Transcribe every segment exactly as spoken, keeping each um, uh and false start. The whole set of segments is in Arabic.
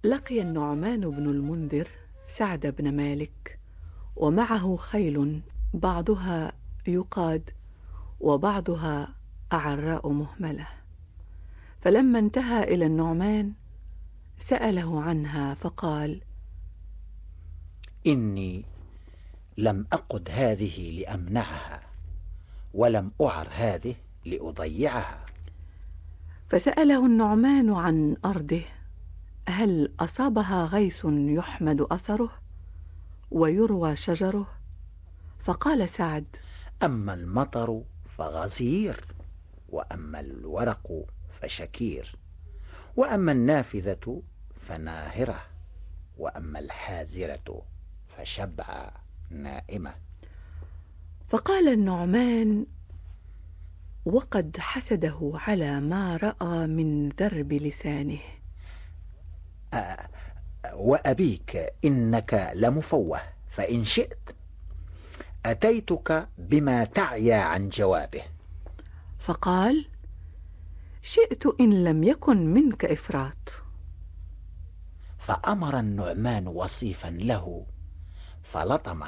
لقي النعمان بن المنذر سعد بن مالك ومعه خيل بعضها يقاد وبعضها أعراء مهملة، فلما انتهى إلى النعمان سأله عنها فقال: إني لم أقد هذه لأمنعها، ولم أعر هذه لأضيعها. فسأله النعمان عن أرضه، هل أصابها غيث يحمد أثره ويروى شجره؟ فقال سعد: أما المطر فغزير، وأما الورق فشكير، وأما النافذة فناهرة، وأما الحازرة فشبعة نائمة. فقال النعمان وقد حسده على ما رأى من ذرب لسانه: أه وأبيك إنك لمفوه، فإن شئت أتيتك بما تعيا عن جوابه. فقال: شئت إن لم يكن منك إفراط. فأمر النعمان وصيفا له فلطمه،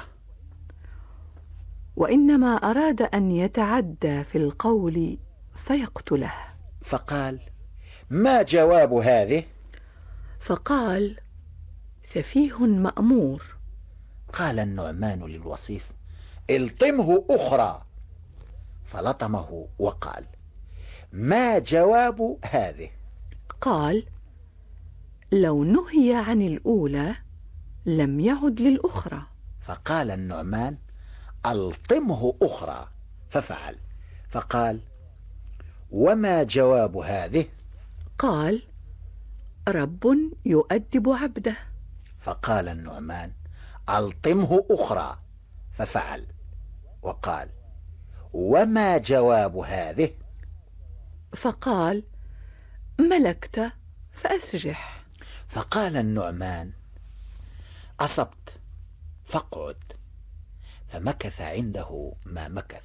وإنما أراد أن يتعدى في القول فيقتله. فقال: ما جواب هذه؟ فقال: سفيه مأمور. قال النعمان للوصيف: الطمه أخرى. فلطمه وقال: ما جواب هذه؟ قال: لو نهي عن الأولى لم يعد للأخرى. فقال النعمان: الطمه أخرى. ففعل. فقال: وما جواب هذه؟ قال: رب يؤدب عبده. فقال النعمان: الطمه أخرى. ففعل وقال: وما جواب هذه؟ فقال: ملكت فأسجح. فقال النعمان: أصبت فاقعد. فمكث عنده ما مكث.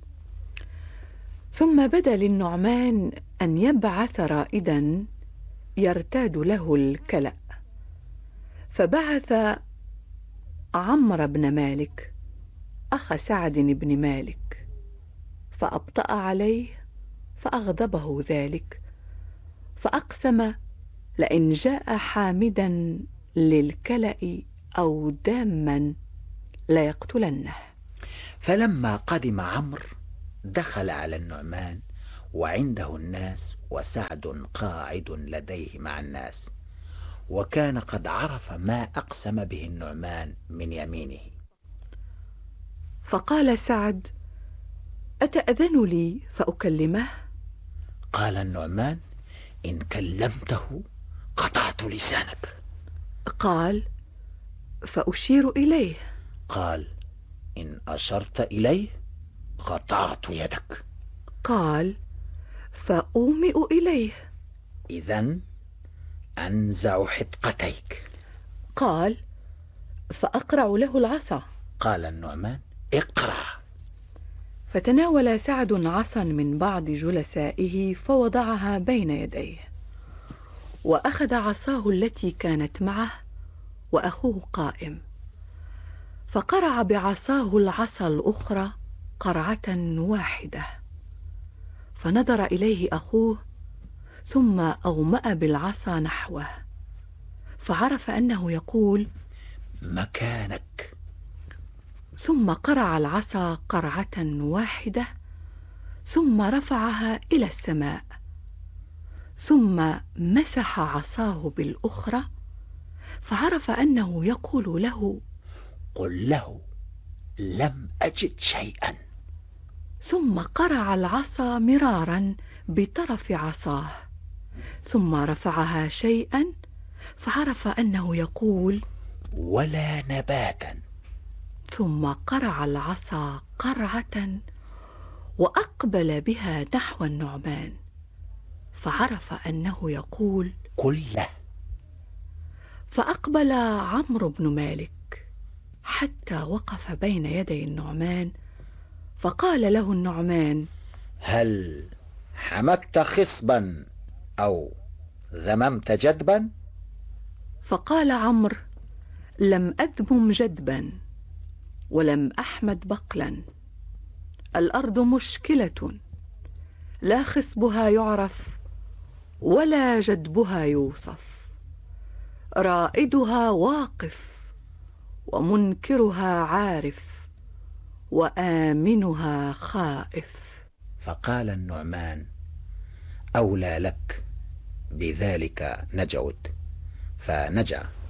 ثم بدا للنعمان أن يبعث رائدا يرتاد له الكلأ، فبعث عمرو بن مالك أخ سعد بن مالك، فأبطأ عليه فأغضبه ذلك، فأقسم لئن جاء حامدا للكلأ أو داما ليقتلنه. فلما قدم عمرو دخل على النعمان وعنده الناس، وسعد قاعد لديه مع الناس، وكان قد عرف ما أقسم به النعمان من يمينه. فقال سعد: أتأذن لي فأكلمه؟ قال النعمان: إن كلمته قطعت لسانك. قال: فأشير إليه. قال: إن أشرت إليه قطعت يدك. قال: فأومئ إليه. إذن أنزع حدقتيك. قال: فأقرع له العصا. قال النعمان: اقرع. فتناول سعد عصا من بعض جلسائه فوضعها بين يديه، وأخذ عصاه التي كانت معه وأخوه قائم، فقرع بعصاه العصا الأخرى قرعة واحدة، فنظر إليه أخوه ثم أومأ بالعصا نحوه، فعرف أنه يقول: مكانك. ثم قرع العصا قرعة واحدة، ثم رفعها إلى السماء، ثم مسح عصاه بالأخرى، فعرف أنه يقول له: قل له لم أجد شيئا. ثم قرع العصا مرارا بطرف عصاه، ثم رفعها شيئا، فعرف أنه يقول: ولا نباتا. ثم قرع العصا قرعة وأقبل بها نحو النعمان، فعرف أنه يقول: قل له. فأقبل عمرو بن مالك حتى وقف بين يدي النعمان، فقال له النعمان: هل حمدت خصبا أو ذممت جدبا؟ فقال عمرو: لم أذمم جدبا ولم أحمد بقلا، الأرض مشكلة لا خصبها يعرف ولا جدبها يوصف، رائدها واقف ومنكرها عارف وآمنها خائف. فقال النعمان: أولى لك بذلك نجوت، فنجا.